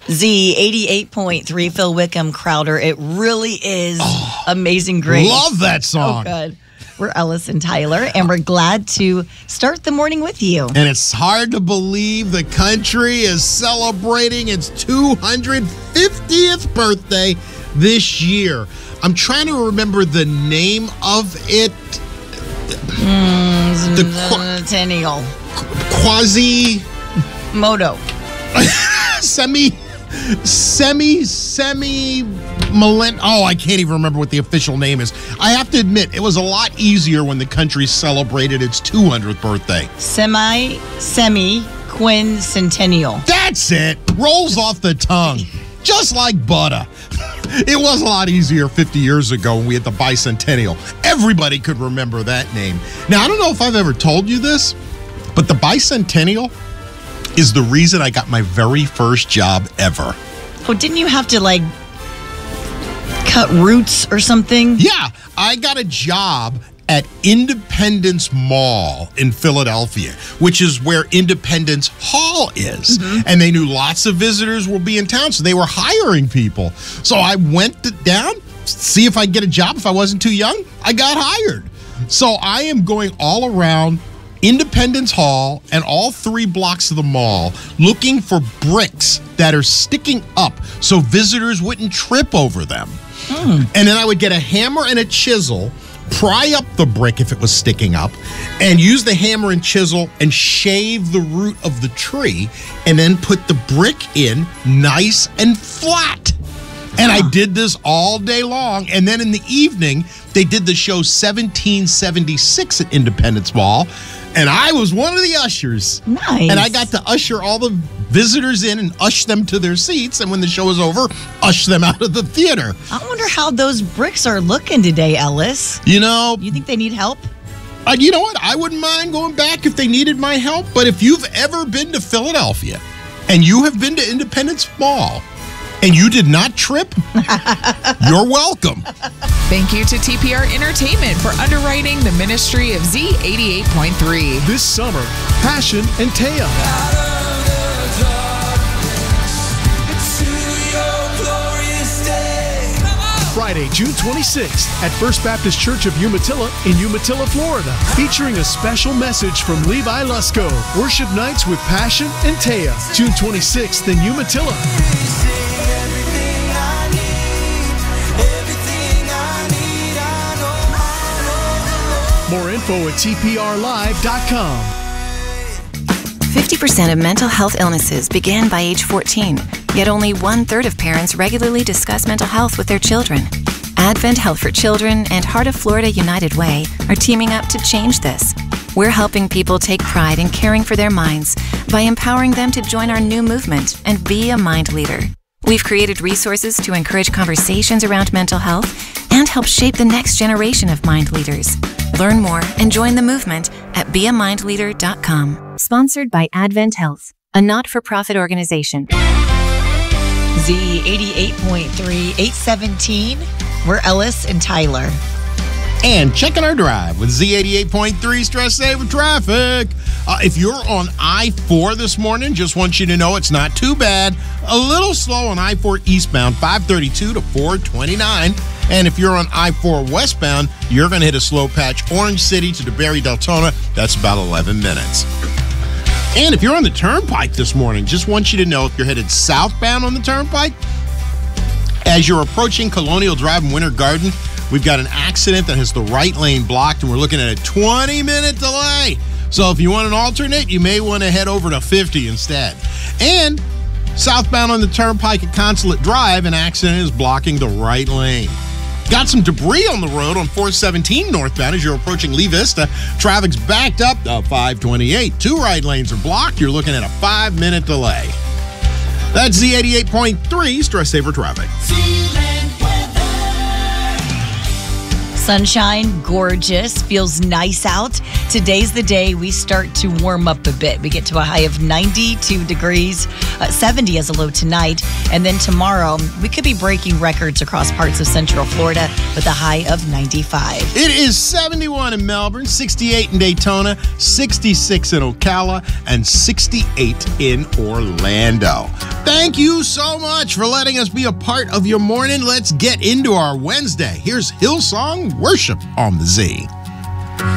Z 88.3, Phil Wickham, Crowder. It really is Amazing Grace. Love that song. Oh, good. We're Ellis and Tyler, and we're glad to start the morning with you. And it's hard to believe the country is celebrating its 250th birthday this year. I'm trying to remember the name of it. Centennial. Quasi-Moto. I can't even remember what the official name is. I have to admit, it was a lot easier when the country celebrated its 200th birthday. Semi-quincentennial. That's it. Rolls off the tongue. Just like butter. It was a lot easier 50 years ago when we had the bicentennial. Everybody could remember that name. Now, I don't know if I've ever told you this, but the bicentennial is the reason I got my very first job ever. Oh, didn't you have to, cut roots or something? Yeah, I got a job at Independence Mall in Philadelphia, which is where Independence Hall is. Mm-hmm. And they knew lots of visitors will be in town, so they were hiring people. So I went down, see if I could get a job. If I wasn't too young, I got hired. So I am going all around Independence Hall and all 3 blocks of the mall looking for bricks that are sticking up so visitors wouldn't trip over them. And then I would get a hammer and a chisel, pry up the brick if it was sticking up, and use the hammer and chisel and shave the root of the tree, and then put the brick in nice and flat. And I did this all day long. And then in the evening, they did the show 1776 at Independence Mall. And I was one of the ushers. Nice. And I got to usher all the visitors in and ush them to their seats. And when the show was over, ush them out of the theater. I wonder how those bricks are looking today, Ellis. You know. You think they need help? You know what? I wouldn't mind going back if they needed my help. But if you've ever been to Philadelphia and you have been to Independence Mall, and you did not trip, you're welcome. Thank you to TPR Entertainment for underwriting the ministry of Z88.3. This summer, Passion and Taya. Friday, June 26th at First Baptist Church of Umatilla in Umatilla, Florida. Featuring a special message from Levi Lusko. Worship nights with Passion and Taya. June 26th in Umatilla. More info at tprlive.com. 50% of mental health illnesses begin by age 14, yet only 1/3 of parents regularly discuss mental health with their children. Advent Health for Children and Heart of Florida United Way are teaming up to change this. We're helping people take pride in caring for their minds by empowering them to join our new movement and be a mind leader. We've created resources to encourage conversations around mental health and help shape the next generation of mind leaders. Learn more and join the movement at beamindleader.com. Sponsored by Advent Health, a not-for-profit organization. Z 88.3, 817. We're Ellis and Tyler. And checking our drive with Z88.3 Stress Saver Traffic. If you're on I-4 this morning, just want you to know it's not too bad. A little slow on I-4 eastbound, 532 to 429. And if you're on I-4 westbound, you're going to hit a slow patch, Orange City to DeBerry Deltona. That's about 11 minutes. And if you're on the Turnpike this morning, just want you to know if you're headed southbound on the Turnpike, as you're approaching Colonial Drive and Winter Garden, we've got an accident that has the right lane blocked, and we're looking at a 20-minute delay. So if you want an alternate, you may want to head over to 50 instead. And southbound on the Turnpike at Consulate Drive, an accident is blocking the right lane. Got some debris on the road on 417 northbound as you're approaching Lee Vista. Traffic's backed up to 528. 2 right lanes are blocked. You're looking at a 5-minute delay. That's Z88.3 Stress Saver Traffic. Sunshine, gorgeous, feels nice out. Today's the day we start to warm up a bit. We get to a high of 92 degrees, 70 as a low tonight. And then tomorrow, we could be breaking records across parts of Central Florida with a high of 95. It is 71 in Melbourne, 68 in Daytona, 66 in Ocala, and 68 in Orlando. Thank you so much for letting us be a part of your morning. Let's get into our Wednesday. Here's Hillsong Worship on the Z.